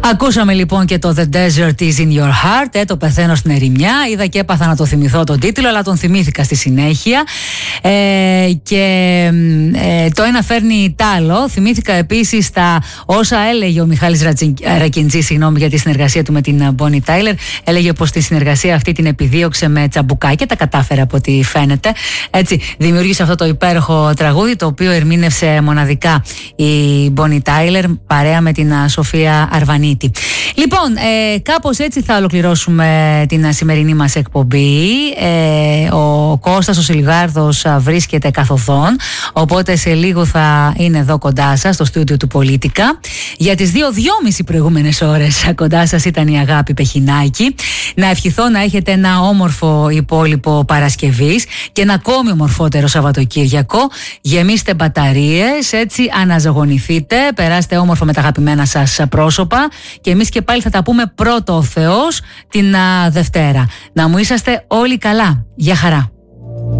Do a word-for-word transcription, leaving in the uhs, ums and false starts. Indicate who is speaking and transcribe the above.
Speaker 1: Ακούσαμε λοιπόν και το The Desert is in your heart, ε, το πεθαίνω στην ερημιά. Είδα και έπαθα να το θυμηθώ τον τίτλο, αλλά τον θυμήθηκα στη συνέχεια. Ε, και ε, το ένα φέρνει τ' άλλο. Θυμήθηκα επίσης τα όσα έλεγε ο Μιχάλης Ρακιντζής, συγγνώμη, για τη συνεργασία του με την Bonnie Tyler. Έλεγε πως τη συνεργασία αυτή την επιδίωξε με τσαμπουκά και τα κατάφερε από ό,τι φαίνεται. Έτσι, δημιούργησε αυτό το υπέροχο τραγούδι, το οποίο ερμήνευσε μοναδικά η Bonnie Tyler παρέα με την Σοφία Αρβανίτη. Λοιπόν, ε, κάπως έτσι θα ολοκληρώσουμε την σημερινή μας εκπομπή. Ε, ο Κώστας ο Σιλγάρδος βρίσκεται καθοδόν, οπότε σε λίγο θα είναι εδώ κοντά σας στο στούντιο του Πολίτικα. Για τις δύο δυόμιση προηγούμενες ώρες κοντά σας ήταν η Αγάπη Πεχινάκη. Να ευχηθώ να έχετε ένα όμορφο υπόλοιπο Παρασκευής και ένα ακόμη ομορφότερο Σαββατοκύριακο. Γεμίστε μπαταρίες, έτσι αναζωογονηθείτε, περάστε όμορφο με τα αγαπημένα σας πρόσωπα και εμείς και πάλι θα τα πούμε πρώτο ο Θεός την α, Δευτέρα. Να μου είσαστε όλοι καλά. Γεια χαρά.